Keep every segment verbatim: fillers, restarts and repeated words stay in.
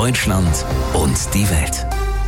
Deutschland und die Welt.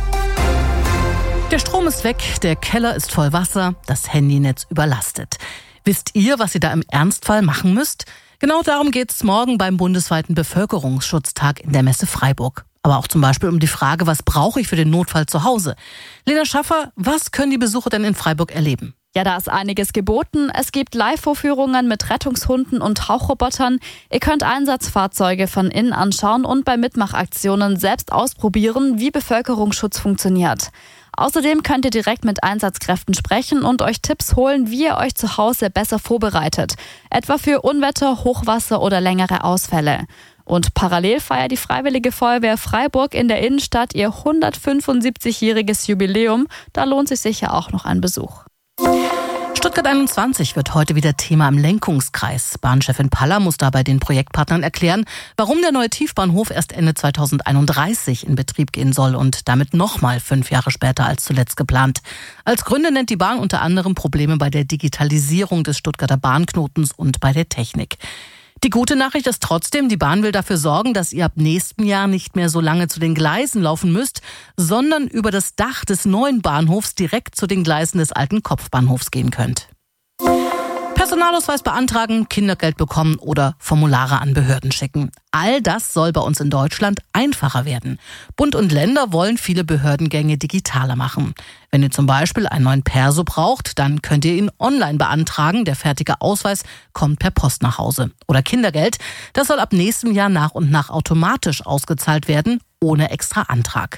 Der Strom ist weg, der Keller ist voll Wasser, das Handynetz überlastet. Wisst ihr, was ihr da im Ernstfall machen müsst? Genau darum geht es morgen beim bundesweiten Bevölkerungsschutztag in der Messe Freiburg. Aber auch zum Beispiel um die Frage, was brauche ich für den Notfall zu Hause? Lena Schaffer, was können die Besucher denn in Freiburg erleben? Ja, da ist einiges geboten. Es gibt Live-Vorführungen mit Rettungshunden und Tauchrobotern. Ihr könnt Einsatzfahrzeuge von innen anschauen und bei Mitmachaktionen selbst ausprobieren, wie Bevölkerungsschutz funktioniert. Außerdem könnt ihr direkt mit Einsatzkräften sprechen und euch Tipps holen, wie ihr euch zu Hause besser vorbereitet. Etwa für Unwetter, Hochwasser oder längere Ausfälle. Und parallel feiert die Freiwillige Feuerwehr Freiburg in der Innenstadt ihr hundertfünfundsiebzigjähriges Jubiläum. Da lohnt sich sicher auch noch ein Besuch. Stuttgart einundzwanzig wird heute wieder Thema im Lenkungskreis. Bahnchefin Paller muss dabei den Projektpartnern erklären, warum der neue Tiefbahnhof erst Ende zweitausendeinunddreißig in Betrieb gehen soll und damit nochmal fünf Jahre später als zuletzt geplant. Als Gründe nennt die Bahn unter anderem Probleme bei der Digitalisierung des Stuttgarter Bahnknotens und bei der Technik. Die gute Nachricht ist trotzdem, die Bahn will dafür sorgen, dass ihr ab nächstem Jahr nicht mehr so lange zu den Gleisen laufen müsst, sondern über das Dach des neuen Bahnhofs direkt zu den Gleisen des alten Kopfbahnhofs gehen könnt. Personalausweis beantragen, Kindergeld bekommen oder Formulare an Behörden schicken. All das soll bei uns in Deutschland einfacher werden. Bund und Länder wollen viele Behördengänge digitaler machen. Wenn ihr zum Beispiel einen neuen Perso braucht, dann könnt ihr ihn online beantragen. Der fertige Ausweis kommt per Post nach Hause. Oder Kindergeld, das soll ab nächstem Jahr nach und nach automatisch ausgezahlt werden, ohne extra Antrag.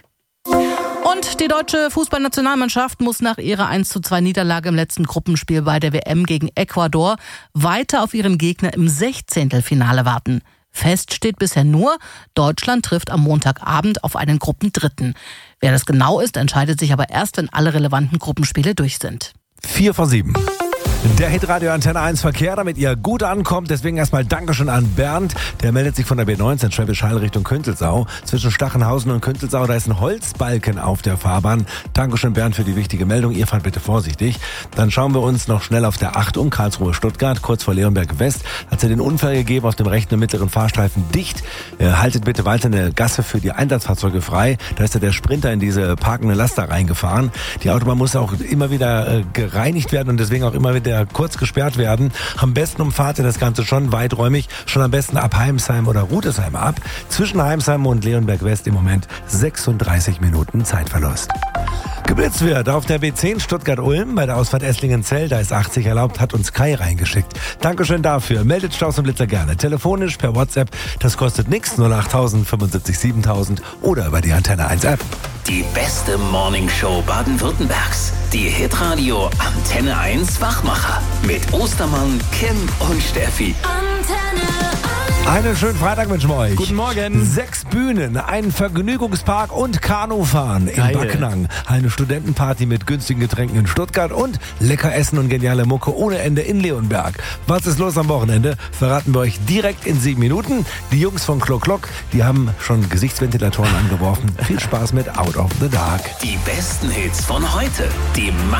Und die deutsche Fußballnationalmannschaft muss nach ihrer eins zu zwei Niederlage im letzten Gruppenspiel bei der W M gegen Ecuador weiter auf ihren Gegner im Sechzehntelfinale warten. Fest steht bisher nur, Deutschland trifft am Montagabend auf einen Gruppendritten. Wer das genau ist, entscheidet sich aber erst, wenn alle relevanten Gruppenspiele durch sind. vier vor sieben. Der Hitradio Antenne eins Verkehr, damit ihr gut ankommt. Deswegen erstmal Dankeschön an Bernd. Der meldet sich von der B neunzehn Schwäbisch Hall Richtung Künzelsau. Zwischen Stachenhausen und Künzelsau, da ist ein Holzbalken auf der Fahrbahn. Dankeschön Bernd für die wichtige Meldung. Ihr fahrt bitte vorsichtig. Dann schauen wir uns noch schnell auf der acht um, Karlsruhe-Stuttgart, kurz vor Leonberg West. Hat es den Unfall gegeben auf dem rechten und mittleren Fahrstreifen dicht. Äh, haltet bitte weiter eine Gasse für die Einsatzfahrzeuge frei. Da ist ja der Sprinter in diese parkende Laster reingefahren. Die Autobahn muss auch immer wieder äh, gereinigt werden und deswegen auch immer wieder kurz gesperrt werden. Am besten umfahrt ihr das Ganze schon weiträumig, schon am besten ab Heimsheim oder Rudesheim ab. Zwischen Heimsheim und Leonberg West im Moment sechsunddreißig Minuten Zeitverlust. Geblitzt wird auf der B zehn Stuttgart-Ulm bei der Ausfahrt Esslingen-Zell, da ist achtzig erlaubt, hat uns Kai reingeschickt. Dankeschön dafür. Meldet Staus und Blitzer gerne. Telefonisch, per WhatsApp, das kostet nichts, null achttausend fünfundsiebzig siebentausend oder über die Antenne eins App. Die beste Morningshow Baden-Württembergs. Die Hitradio Antenne eins Wachmacher. Mit Ostermann, Kim und Steffi. Antenne eins. Einen schönen Freitag wünschen wir euch. Guten Morgen. Sechs Bühnen, ein Vergnügungspark und Kanufahren in Geil. Backnang. Eine Studentenparty mit günstigen Getränken in Stuttgart und lecker Essen und geniale Mucke ohne Ende in Leonberg. Was ist los am Wochenende? Verraten wir euch direkt in sieben Minuten. Die Jungs von Klock Klock, die haben schon Gesichtsventilatoren angeworfen. Viel Spaß mit Out of the Dark. Die besten Hits von heute. Die